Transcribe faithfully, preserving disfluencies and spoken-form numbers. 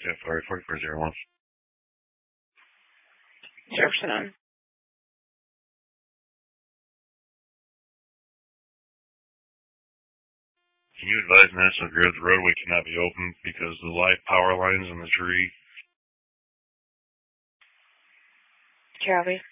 Yeah, sorry, forty-four zero one. Jefferson on. Can you advise National Grid the roadway cannot be opened because the live power lines in the tree? Copy.